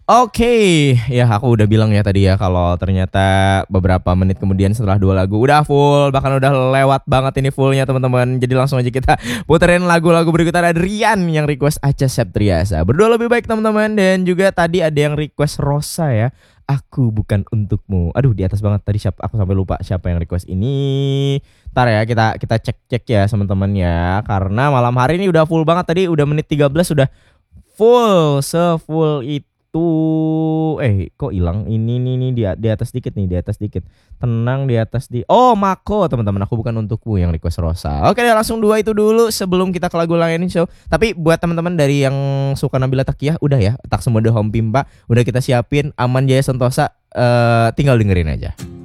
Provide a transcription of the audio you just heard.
Oke, ya aku udah bilang ya tadi ya kalau ternyata beberapa menit kemudian setelah dua lagu udah full, bahkan udah lewat banget ini fullnya teman-teman. Jadi langsung aja kita puterin lagu-lagu berikutnya. Ada Rian yang request Acha Septriasa. Berdua lebih baik teman-teman, dan juga tadi ada yang request Rosa ya. Aku bukan untukmu. Aduh, di atas banget tadi siapa, aku sampai lupa siapa yang request ini. Ntar ya kita cek-cek ya teman-teman ya. Karena malam hari ini udah full banget, tadi udah menit 13 udah full, sefull itu. Kok hilang ini nih di atas dikit nih, di atas dikit. Tenang, di atas di. Oh, Mako teman-teman, aku bukan untukmu yang request Rosa. Oke, langsung dua itu dulu sebelum kita ke lagu lain show. Tapi buat teman-teman dari yang suka Nabila Takiyah udah ya, tak semua udah home pimpa, udah kita siapin Aman Jaya Sentosa, tinggal dengerin aja.